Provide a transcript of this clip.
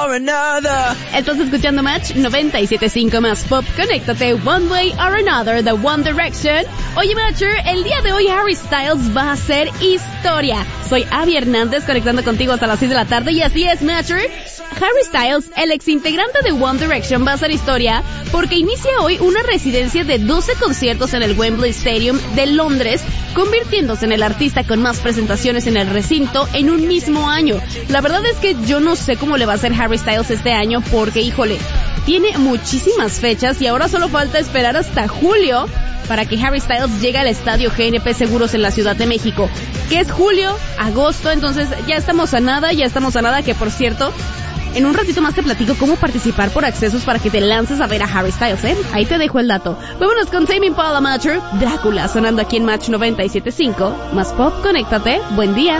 or another. Estás escuchando Match 97.5 más pop. Conéctate One Way or Another de One Direction. Oye, Matcher, el día de hoy Harry Styles va a hacer historia. Soy Abby Hernández, conectando contigo hasta las 6 de la tarde. Y así es, Matcher. Harry Styles, el ex integrante de One Direction, va a hacer historia porque inicia hoy una residencia de 12 conciertos en el Wembley Stadium de Londres, convirtiéndose en el artista con más presentaciones en el recinto en un mismo año. La verdad es que yo no sé cómo le va a hacer Harry Styles este año porque, híjole, tiene muchísimas fechas y ahora solo falta esperar hasta julio para que Harry Styles llegue al estadio GNP Seguros en la Ciudad de México, que es julio, agosto, entonces ya estamos a nada, que por cierto, en un ratito más te platico cómo participar por accesos para que te lances a ver a Harry Styles, ¿eh? Ahí te dejo el dato. Vámonos con Tame Impala, Matcher, Drácula, sonando aquí en Match 97.5. Más pop, conéctate, buen día.